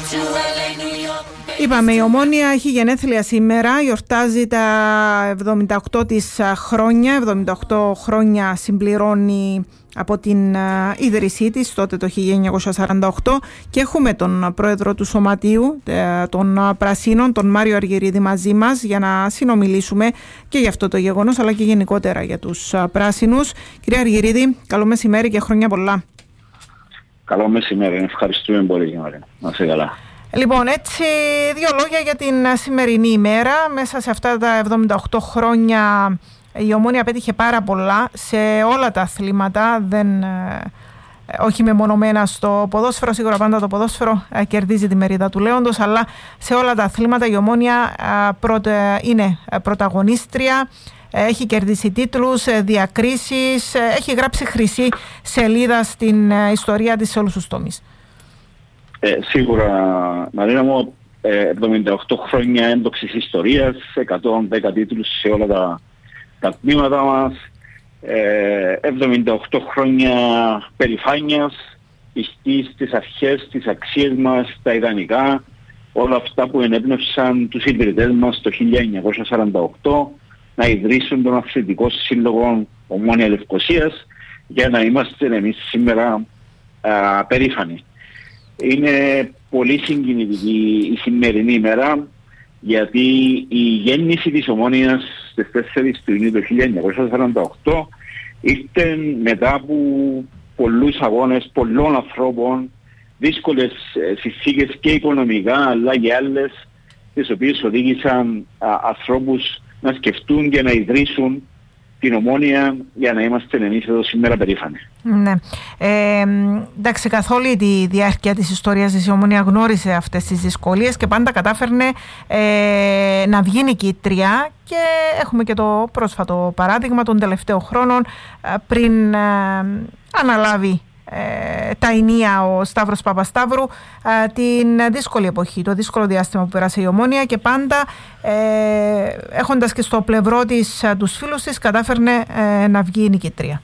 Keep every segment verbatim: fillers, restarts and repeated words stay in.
Είπαμε, η Ομόνοια έχει γενέθλια σήμερα, γιορτάζει τα εβδομήντα οκτώ της χρόνια, εβδομήντα οκτώ χρόνια συμπληρώνει από την ίδρυσή της τότε το χίλια εννιακόσια σαράντα οκτώ και έχουμε τον πρόεδρο του Σωματείου των Πρασίνων, τον Μάριο Αργυρίδη, μαζί μας για να συνομιλήσουμε και για αυτό το γεγονός αλλά και γενικότερα για τους Πράσινους. Κύριε Αργυρίδη, καλό μεσημέρι και χρόνια πολλά. Καλό μεσημέρι, ευχαριστούμε πολύ. Να είσαι καλά. Λοιπόν, έτσι δύο λόγια για την σημερινή ημέρα. Μέσα σε αυτά τα εβδομήντα οκτώ χρόνια η Ομόνοια πέτυχε πάρα πολλά σε όλα τα αθλήματα, δεν, όχι μεμονωμένα στο ποδόσφαιρο, σίγουρα πάντα το ποδόσφαιρο κερδίζει τη μερίδα του λέοντος, αλλά σε όλα τα αθλήματα η Ομόνοια είναι πρωταγωνίστρια, έχει κερδίσει τίτλους, διακρίσεις, έχει γράψει χρυσή σελίδα στην ιστορία της σε όλους τους τομείς. Ε, σίγουρα, Μαρίνα μου, εβδομήντα οκτώ χρόνια έντοξης ιστορίας, εκατόν δέκα τίτλους σε όλα τα, τα τμήματα μας, ε, εβδομήντα οκτώ χρόνια περηφάνειας, πιστής στις αρχές, στις αξίες μας, τα ιδανικά, όλα αυτά που ενέπνευσαν τους ιδρυτές μας το χίλια εννιακόσια σαράντα οκτώ να ιδρύσουν τον Αθλητικό Σύλλογο Ομόνοια Λευκωσίας για να είμαστε εμείς σήμερα α, περήφανοι. Είναι πολύ συγκινητική η σημερινή ημέρα γιατί η γέννηση της Ομόνοιας στις τέσσερις του Ιουνίου του χίλια εννιακόσια σαράντα οκτώ ήρθε μετά από πολλούς αγώνες, πολλών ανθρώπων, δύσκολες συνθήκες και οικονομικά αλλά και άλλες, τις οποίες οδήγησαν α, ανθρώπους να σκεφτούν και να ιδρύσουν την Ομόνοια για να είμαστε εμείς εδώ σήμερα περήφανοι. Ναι. Ε, εντάξει, καθ' όλη τη διάρκεια της ιστορίας της η Ομόνοια γνώρισε αυτές τις δυσκολίες και πάντα κατάφερνε ε, να βγει νικήτρια και έχουμε και το πρόσφατο παράδειγμα των τελευταίων χρόνων πριν ε, αναλάβει Ε, τα ενία ο Σταύρος Παπασταύρου ε, την δύσκολη εποχή, το δύσκολο διάστημα που πέρασε η Ομόνοια και πάντα ε, έχοντας και στο πλευρό της ε, τους φίλους της κατάφερνε ε, να βγει η νικητρία.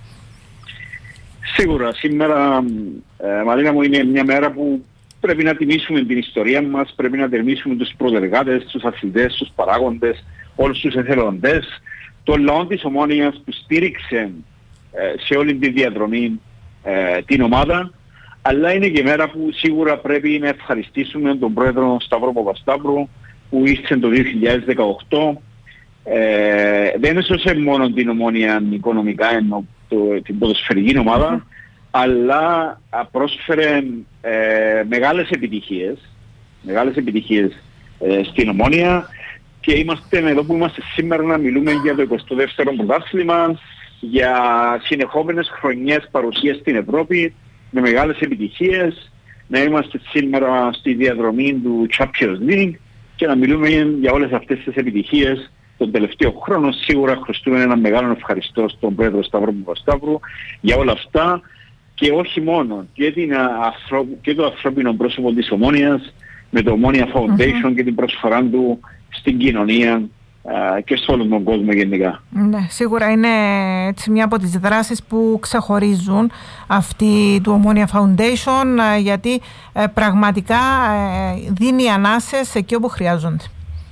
Σίγουρα σήμερα ε, Μαρίνα μου, είναι μια μέρα που πρέπει να τιμήσουμε την ιστορία μας, πρέπει να τιμήσουμε τους προτεργάτες, τους αθλητές, τους παράγοντες, όλους τους εθελοντές, τον λαό της Ομόνοιας που στήριξε ε, σε όλη τη διαδρομή Ε, την ομάδα, αλλά είναι και μέρα που σίγουρα πρέπει να ευχαριστήσουμε τον πρόεδρο Σταύρο Παπασταύρου που ήρθε το δύο χιλιάδες δεκαοκτώ. Ε, δεν έσωσε μόνο την Ομόνοια οικονομικά, ενώ το, την ποδοσφαιρική ομάδα, mm-hmm. αλλά πρόσφερε ε, μεγάλες επιτυχίες, μεγάλες επιτυχίες ε, στην Ομόνοια και είμαστε εδώ που είμαστε σήμερα να μιλούμε για το εικοστό δεύτερο πρωτάθλημα, για συνεχόμενες χρονιές παρουσίας στην Ευρώπη με μεγάλες επιτυχίες, να είμαστε σήμερα στη διαδρομή του Champions League και να μιλούμε για όλες αυτές τις επιτυχίες τον τελευταίο χρόνο. Σίγουρα χρωστούμε ένα μεγάλο ευχαριστώ στον πρόεδρο Σταύρο Παπασταύρου για όλα αυτά και όχι μόνο, και, την, και το ανθρώπινο πρόσωπο της Ομόνοιας με το Ομόνοια Foundation mm-hmm. και την προσφορά του στην κοινωνία και σε όλον τον κόσμο γενικά. Ναι, σίγουρα είναι έτσι μια από τις δράσεις που ξεχωρίζουν αυτή του Ομόνοια Foundation γιατί ε, πραγματικά ε, δίνει ανάσες εκεί όπου χρειάζονται.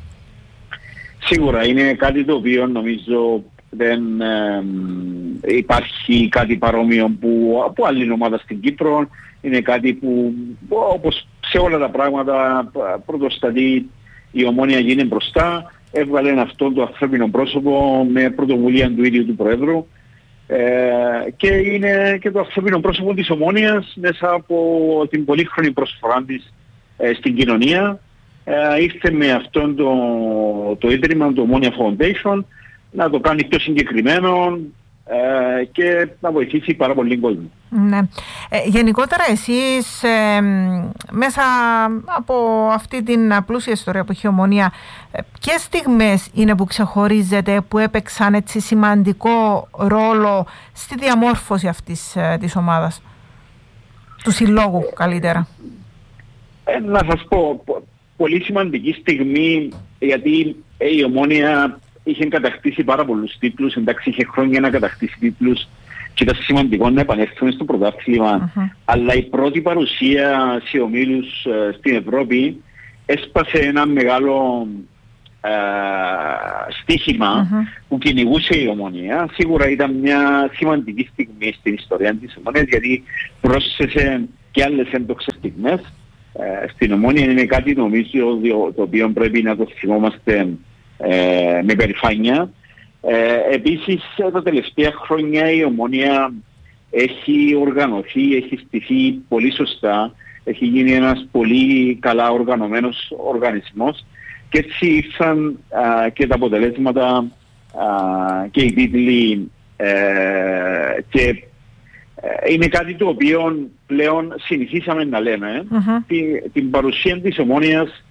Σίγουρα είναι κάτι το οποίο νομίζω δεν ε, υπάρχει κάτι παρόμοιο που από άλλη ομάδα στην Κύπρο. Είναι κάτι που όπως σε όλα τα πράγματα πρωτοστατεί η Ομόνοια γίνει μπροστά. Έβγαλε αυτό το ανθρώπινο πρόσωπο με πρωτοβουλία του ίδιου του Προέδρου ε, και είναι και το ανθρώπινο πρόσωπο της Ομόνοιας μέσα από την πολύχρονη προσφορά της ε, στην κοινωνία. Ε, ήρθε με αυτό το, το ίδρυμα, το Ομόνοια Foundation, να το κάνει πιο συγκεκριμένο ε, και να βοηθήσει πάρα πολύ κόσμο. Ναι. Ε, γενικότερα εσείς ε, μέσα από αυτή την πλούσια ιστορία που έχει η Ομόνοια, ε, ποιες στιγμές είναι που ξεχωρίζετε, που έπαιξαν έτσι σημαντικό ρόλο στη διαμόρφωση αυτής ε, της ομάδας, του συλλόγου καλύτερα? Ε, να σας πω, πολύ σημαντική στιγμή γιατί η Ομόνοια είχε κατακτήσει πάρα πολλούς τίτλους, εντάξει είχε χρόνια να κατακτήσει τίτλους και ήταν σημαντικό να επανέλθουμε στο πρωτάθλημα. Mm-hmm. Αλλά η πρώτη παρουσία σε ομίλους ε, στην Ευρώπη έσπασε ένα μεγάλο ε, στοίχημα mm-hmm. που κυνηγούσε η Ομόνοια. Σίγουρα ήταν μια σημαντική στιγμή στην ιστορία της Ομόνοιας, γιατί πρόσθεσε και άλλες έντοξες στιγμές ε, στην Ομόνοια. Είναι κάτι νομίζω το οποίο πρέπει να το θυμόμαστε ε, με περηφάνεια. Ε, επίσης τα τελευταία χρόνια η Ομόνοια έχει οργανωθεί, έχει στηθεί πολύ σωστά, έχει γίνει ένας πολύ καλά οργανωμένος οργανισμός και έτσι ήρθαν α, και τα αποτελέσματα α, και οι τίτλοι ε, και ε, είναι κάτι το οποίο πλέον συνηθίσαμε να λέμε. Mm-hmm. Την, την παρουσία της Ομόνοιας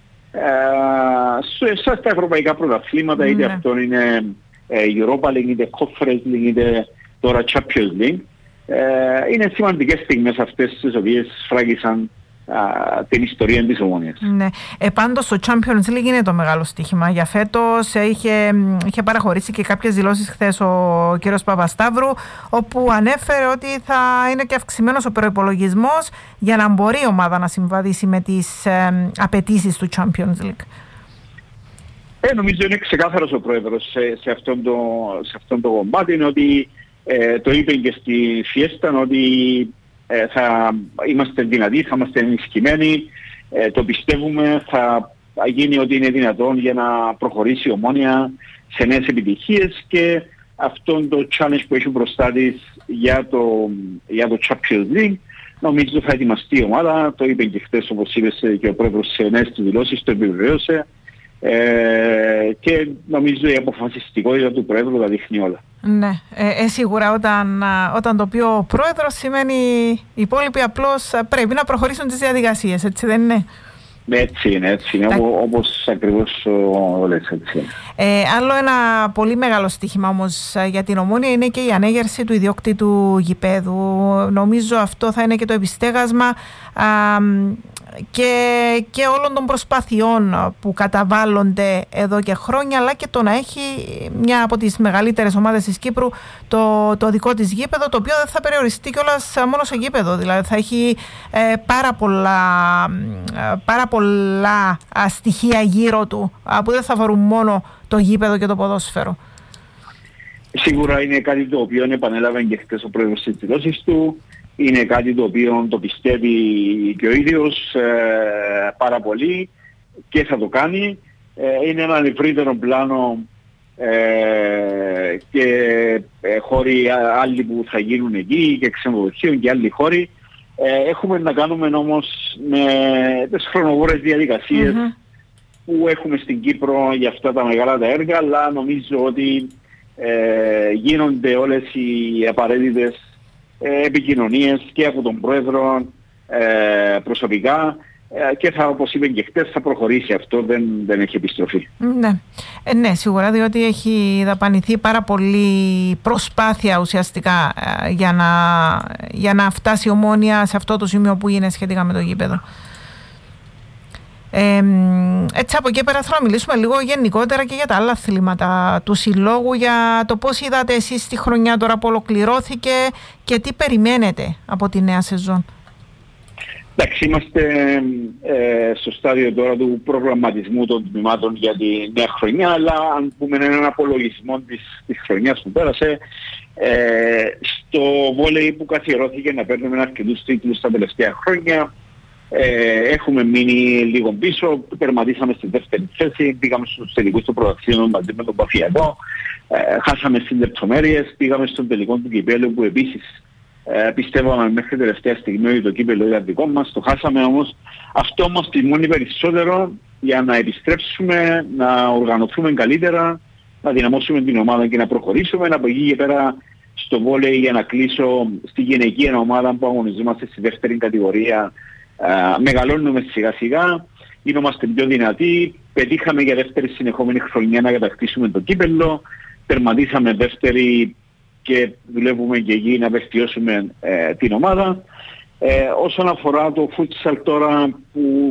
ε, στα ευρωπαϊκά πρωταθλήματα, mm-hmm. είτε αυτό είναι Europa League, είτε Conference League, είτε τώρα Champions League. Ε, είναι σημαντικές στιγμές αυτές τις οποίες σφράγισαν α, την ιστορία της Ομόνοιας. Ναι. Ε, πάντως το Champions League είναι το μεγάλο στοίχημα. Για φέτος ε, είχε, είχε παραχωρήσει και κάποιες δηλώσεις χθες ο κύριος Παπασταύρου, όπου ανέφερε ότι θα είναι και αυξημένος ο προϋπολογισμός για να μπορεί η ομάδα να συμβαδίσει με τις ε, απαιτήσεις του Champions League. Ε, νομίζω είναι ξεκάθαρος ο πρόεδρος σε, σε, αυτόν, το, σε αυτόν το κομμάτι. Είναι ότι ε, το είπε και στη Φιέστα ότι ε, θα είμαστε δυνατοί, θα είμαστε ενισχυμένοι, ε, το πιστεύουμε, θα γίνει ό,τι είναι δυνατόν για να προχωρήσει η Ομόνοια σε νέες επιτυχίες και αυτόν το challenge που έχει μπροστά της για το, για το Champions League νομίζω θα ετοιμαστεί η ομάδα. Το είπε και χθες, όπως είπε και ο πρόεδρος σε νέες του δηλώσεις, το επιβεβαίωσε. Ε, και νομίζω η αποφασιστικότητα του Πρόεδρου τα δείχνει όλα. Ναι, ε, ε, σίγουρα όταν, όταν το πει ο Πρόεδρος σημαίνει οι υπόλοιποι απλώς πρέπει να προχωρήσουν τις διαδικασίες, έτσι δεν είναι? Έτσι είναι, έτσι είναι, Τα... όπως ακριβώς ο λες, έτσι είναι. Ε, άλλο ένα πολύ μεγάλο στοίχημα όμως για την Ομόνοια είναι και η ανέγερση του ιδιόκτητου γηπέδου. Νομίζω αυτό θα είναι και το επιστέγασμα α, και, και όλων των προσπαθειών που καταβάλλονται εδώ και χρόνια, αλλά και το να έχει μια από τις μεγαλύτερες ομάδες της Κύπρου το, το δικό της γήπεδο, το οποίο δεν θα περιοριστεί κιόλας μόνο σε γήπεδο. Δηλαδή θα έχει ε, πάρα πολλά, πάρα πολλά στοιχεία γύρω του που δεν θα αφορούν μόνο το γήπεδο και το ποδόσφαιρο. Σίγουρα είναι κάτι το οποίο επανέλαβε και χθες ο πρόεδρος της δηλώσεις του. Είναι κάτι το οποίο το πιστεύει και ο ίδιος ε, πάρα πολύ και θα το κάνει. Ε, είναι ένα ευρύτερο πλάνο ε, και ε, χώροι άλλοι που θα γίνουν εκεί και ξενοδοχείων και άλλοι χώροι. Ε, έχουμε να κάνουμε όμως με τις χρονοβόρες διαδικασίες mm-hmm. που έχουμε στην Κύπρο για αυτά τα μεγάλα τα έργα, αλλά νομίζω ότι ε, γίνονται όλες οι απαραίτητες ε, επικοινωνίες και από τον Πρόεδρο ε, προσωπικά ε, και θα, όπως είπε και χτες, θα προχωρήσει αυτό, δεν, δεν έχει επιστροφή. Ναι. Ε, ναι, σίγουρα, διότι έχει δαπανηθεί πάρα πολύ προσπάθεια ουσιαστικά ε, για, να, για να φτάσει η Ομόνοια σε αυτό το σημείο που είναι σχετικά με το γήπεδο. Ε, έτσι από εκεί πέρα θέλω να μιλήσουμε λίγο γενικότερα και για τα άλλα αθλήματα του Συλλόγου, για το πώς είδατε εσείς τη χρονιά τώρα που ολοκληρώθηκε και τι περιμένετε από τη νέα σεζόν. Εντάξει, είμαστε ε, στο στάδιο τώρα του προγραμματισμού των τμήματων για τη νέα χρονιά, αλλά αν πούμε έναν απολογισμό της, της χρονιάς που πέρασε, ε, στο βόλεϊ που καθιερώθηκε να παίρνουμε αρκετούς τίτλους τα τελευταία χρόνια, Ε, έχουμε μείνει λίγο πίσω, τερματίσαμε στη δεύτερη θέση, πήγαμε στους τελικούς του πρωταθλήματος μαζί με τον Παφιακό, ε, χάσαμε στις λεπτομέρειες, πήγαμε στον τελικό του κυπέλλου που επίσης ε, πιστεύαμε μέχρι τελευταία στιγμή ότι το κύπελλο ήταν δικό μας, το χάσαμε όμως. Αυτό μας τιμώνει περισσότερο για να επιστρέψουμε, να οργανωθούμε καλύτερα, να δυναμώσουμε την ομάδα και να προχωρήσουμε. Από εκεί και πέρα στο βόλεϊ, για να κλείσω, στη γυναικεία ομάδα που αγωνιζόμαστε στη δεύτερη κατηγορία, Uh, μεγαλώνουμε σιγά σιγά, είμαστε πιο δυνατοί, πετύχαμε για δεύτερη συνεχόμενη χρονιά να κατακτήσουμε το κύπελλο, τερματίσαμε δεύτερη και δουλεύουμε και εκεί να βελτιώσουμε ε, την ομάδα. Ε, όσον αφορά το futsal τώρα, που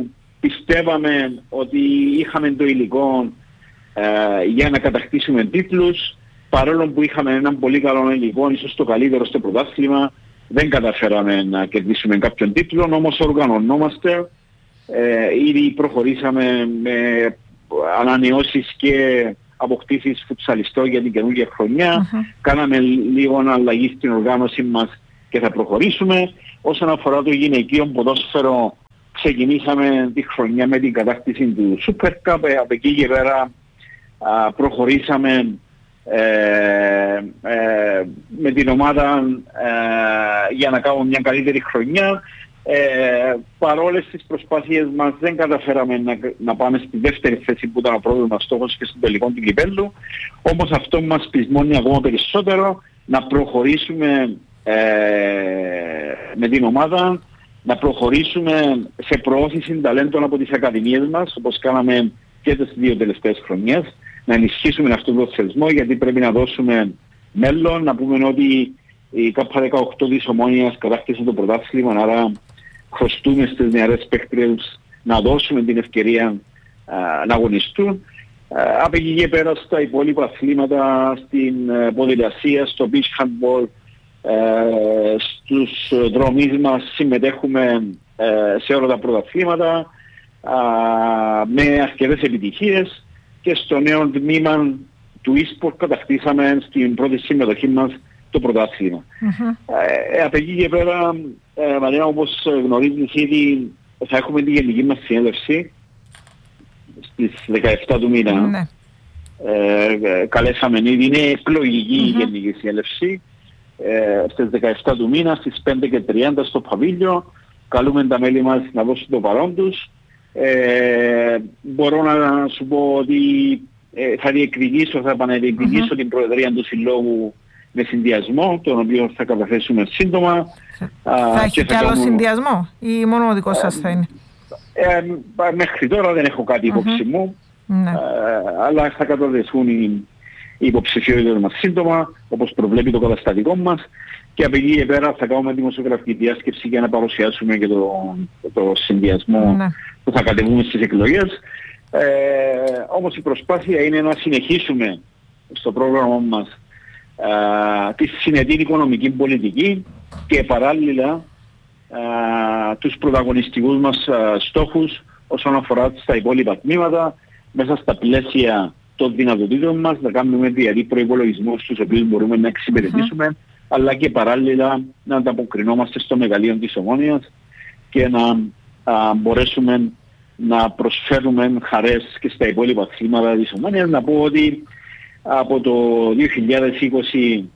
πιστεύαμε ότι είχαμε το υλικό ε, για να κατακτήσουμε τίτλους, παρόλο που είχαμε έναν πολύ καλό υλικό, ίσως το καλύτερο στο πρωτάθλημα, δεν καταφέραμε να κερδίσουμε κάποιον τίτλο, όμως οργανωνόμαστε. Ε, ήδη προχωρήσαμε με ανανεώσεις και αποκτήσεις φουτσαλιστών για την καινούργια χρονιά. Mm-hmm. Κάναμε λίγο αλλαγή στην οργάνωση μας και θα προχωρήσουμε. Όσον αφορά το γυναικείο ποδόσφαιρο, ξεκινήσαμε τη χρονιά με την κατάκτηση του Super Cup. Από εκεί και πέρα α, προχωρήσαμε ε, ε, με την ομάδα ε, για να κάνουμε μια καλύτερη χρονιά. Ε, παρόλες τις προσπάθειες μας δεν καταφέραμε να, να πάμε στη δεύτερη θέση που ήταν ο πρώτος μας στόχος και στον τελικό του κυπέλλου. Όμως αυτό μας πεισμώνει ακόμα περισσότερο να προχωρήσουμε ε, με την ομάδα, να προχωρήσουμε σε προώθηση ταλέντων από τις ακαδημίες μας, όπως κάναμε και τις δύο τελευταίες χρονιές, να ενισχύσουμε αυτόν τον θεσμό, γιατί πρέπει να δώσουμε μέλλον, να πούμε ότι η ΚΑΠΑ δεκαοκτώ της Ομόνοιας κατάκτησε το πρωτάθλημα, άρα χρωστούμε στις νεαρές παίκτριες να δώσουμε την ευκαιρία α, να αγωνιστούν. Α, από εκεί και πέρα στα υπόλοιπα αθλήματα, στην uh, ποδηλασία, στο beach handball, uh, στους δρομείς μας συμμετέχουμε uh, σε όλα τα πρωταθλήματα uh, με αρκετές επιτυχίες, και στο νέο τμήμα του e-sport κατακτήσαμε στην πρώτη συμμετοχή μας το πρωτάθλημα. Mm-hmm. Ε, από εκεί και πέρα, ε, Μαρίνα, όπως γνωρίζεις ήδη, θα έχουμε τη γενική μας συνέλευση στις δεκαεφτά του μήνα. Mm-hmm. Ε, καλέσαμε ήδη, είναι εκλογική η mm-hmm. γενική συνέλευση. Ε, στις δεκαεφτά του μήνα, στις πέντε και τριάντα στο Παβίλιο, καλούμε τα μέλη μας να δώσουν το παρόν τους. Ε, μπορώ να σου πω ότι ε, θα διεκδικήσω, θα επαναδιεκδικήσω mm-hmm. την προεδρία του Συλλόγου με συνδυασμό, τον οποίο θα καταθέσουμε σύντομα. Θα έχει κι άλλο συνδυασμό ή μόνο ο δικός σας θα είναι? Ε, ε, μέχρι τώρα δεν έχω κάτι υπόψη mm-hmm. μου, ναι. ε, αλλά θα καταθέσουν οι, οι υποψηφιότητες μας σύντομα, όπως προβλέπει το καταστατικό μας, και από εκεί και πέρα θα κάνουμε δημοσιογραφική διάσκεψη για να παρουσιάσουμε και το, το συνδυασμό ναι. που θα κατεβούμε στις εκλογές. Ε, όμως η προσπάθεια είναι να συνεχίσουμε στο πρόγραμμα μας Uh, τη συνετή οικονομική πολιτική και παράλληλα uh, τους πρωταγωνιστικούς μας uh, στόχους όσον αφορά στα υπόλοιπα τμήματα, μέσα στα πλαίσια των δυνατοτήτων μας, να κάνουμε δηλαδή προϋπολογισμούς στους οποίους μπορούμε να εξυπηρετήσουμε, mm-hmm. αλλά και παράλληλα να ανταποκρινόμαστε στο μεγαλείο της Ομόνοιας και να uh, μπορέσουμε να προσφέρουμε χαρές και στα υπόλοιπα τμήματα της Ομόνοιας. Να πω ότι από το δύο χιλιάδες είκοσι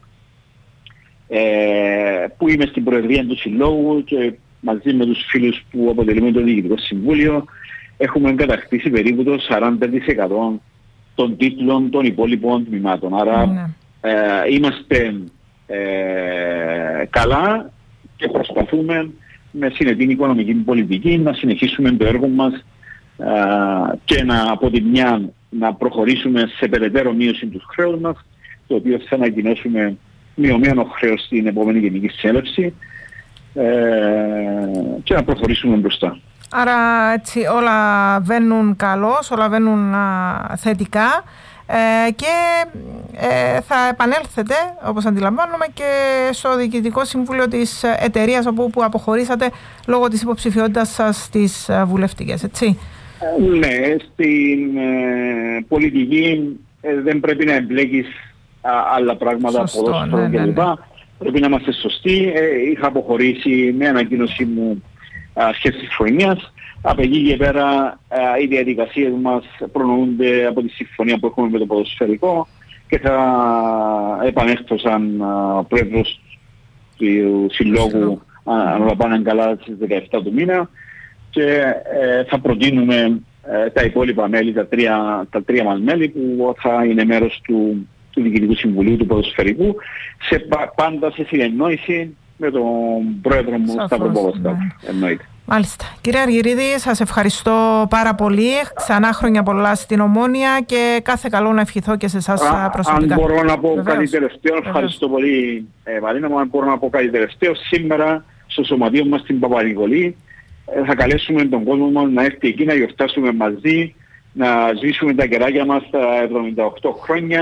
ε, που είμαι στην Προεδρία του Συλλόγου και μαζί με τους φίλους που αποτελούμε το Διοικητικό Συμβούλιο, έχουμε κατακτήσει περίπου το σαράντα τοις εκατό των τίτλων των υπόλοιπων τμήματων. Άρα mm. ε, είμαστε ε, καλά και προσπαθούμε με συνετή οικονομική πολιτική να συνεχίσουμε το έργο μας ε, και να από τη μια να προχωρήσουμε σε περαιτέρω μείωση του χρέους μας, το οποίο θα ανακοινώσουμε μειωμένο χρέος στην επόμενη γενική συνέλευση, ε, και να προχωρήσουμε μπροστά. Άρα έτσι όλα βαίνουν καλώς, όλα βαίνουν α, θετικά ε, και ε, θα επανέλθετε, όπως αντιλαμβάνομαι, και στο Διοικητικό Συμβούλιο της εταιρείας όπου που αποχωρήσατε λόγω της υποψηφιότητας σας στις βουλευτικές, έτσι? Ναι, στην ε, πολιτική ε, δεν πρέπει να εμπλέκεις α, άλλα πράγματα, ποδόσφαιρο ναι, κλπ. Ναι, ναι. Πρέπει να είμαστε σωστοί. Ε, είχα αποχωρήσει με ανακοίνωσή μου αρχές της χρονιάς. Από εκεί και πέρα α, οι διαδικασίες μας προνοούνται από τη συμφωνία που έχουμε με το ποδοσφαιρικό και θα επανέλθω σαν α, πρόεδρος του Συλλόγου, αν όλα πάνε καλά, στις δεκαεφτά του μήνα. Και ε, θα προτείνουμε ε, τα υπόλοιπα μέλη, τα τρία, τα τρία μας μέλη που θα είναι μέρος του, του Διοικητικού Συμβουλίου του Ποδοσφαιρικού, σε, πάντα σε συνεννόηση με τον πρόεδρο μου Σταύρο Παπασταύρου. Ναι. Εννοείται. Μάλιστα. Κύριε Αργυρίδη, σας ευχαριστώ πάρα πολύ. Ξανά χρόνια πολλά στην Ομόνια και κάθε καλό να ευχηθώ και σε εσάς προσωπικά. Αν μπορώ να πω Βεβαίως. κάτι τελευταίο, ευχαριστώ Βεβαίως. πολύ ε, Μαρίνα μου, αν μπορώ να πω κάτι τελευταίο, σήμερα στο σωματείο μας στην Παπα-Νικολή θα καλέσουμε τον κόσμο μας να έρθει εκεί να γιορτάσουμε μαζί, να ζήσουμε τα κεράκια μας τα εβδομήντα οκτώ χρόνια,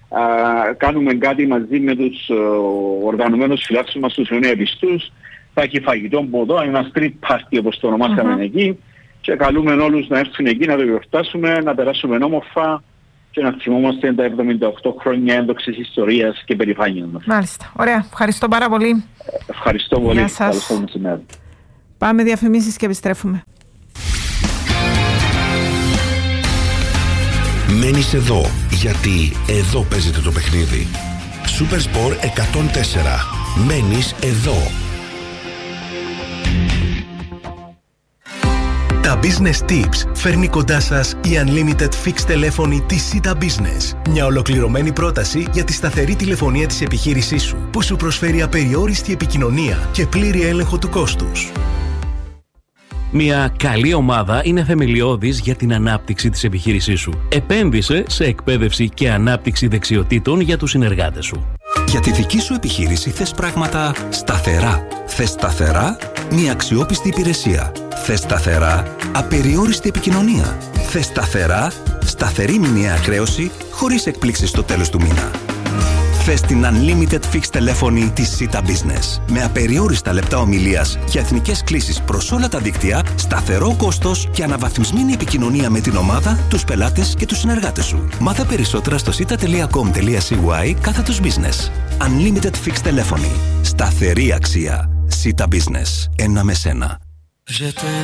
κάνουμε κάτι μαζί με τους οργανωμένους φιλάθλους μας, τους ιονιαπιστούς. Θα έχει φαγητό ποτό, ένα street party όπως το ονομάσαμε mm-hmm. εκεί, και καλούμε όλους να έρθουν εκεί να το γιορτάσουμε, να περάσουμε όμορφα και να θυμόμαστε τα εβδομήντα οκτώ χρόνια έντοξης ιστορίας και περηφάνειας μας. Μάλιστα. Ωραία. Ευχαριστώ πάρα πολύ. Ευχαριστώ πολύ. Γεια σας. Πάμε διαφημίσεις και επιστρέφουμε. Μένεις εδώ, γιατί εδώ παίζεται το παιχνίδι. Supersport εκατόν τέσσερα. Μένεις εδώ. Τα Business Tips φέρνει κοντά σας η Unlimited Fixed τηλέφωνη της Sita Business. Μια ολοκληρωμένη πρόταση για τη σταθερή τηλεφωνία της επιχείρησής σου, που σου προσφέρει απεριόριστη επικοινωνία και πλήρη έλεγχο του κόστους. Μια καλή ομάδα είναι θεμελιώδης για την ανάπτυξη της επιχείρησής σου. Επένδυσε σε εκπαίδευση και ανάπτυξη δεξιοτήτων για τους συνεργάτες σου. Για τη δική σου επιχείρηση θες πράγματα σταθερά. Θες σταθερά μια αξιόπιστη υπηρεσία. Θες σταθερά απεριόριστη επικοινωνία. Θες σταθερά σταθερή μηνιαία χρέωση χωρίς εκπλήξεις στο τέλος του μήνα. Θες την Unlimited Fixed τηλέφωνη της Sita Business με απεριόριστα λεπτά ομιλίας και εθνικές κλήσεις προς όλα τα δίκτυα, σταθερό κόστος και αναβαθμισμένη επικοινωνία με την ομάδα, τους πελάτες και τους συνεργάτες σου. Μάθε περισσότερα στο sita τελεία com τελεία c y κάθετος business. Unlimited Fixed τηλέφωνη. Σταθερή αξία. Sita Business. Ένα με σένα.